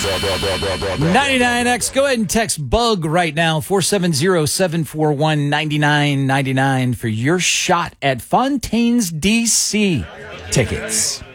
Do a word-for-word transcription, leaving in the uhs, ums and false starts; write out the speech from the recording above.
ninety-nine X. Go ahead and text BUG right now, four seven zero, seven four one, nine nine nine nine for your shot at Fontaine's D C tickets.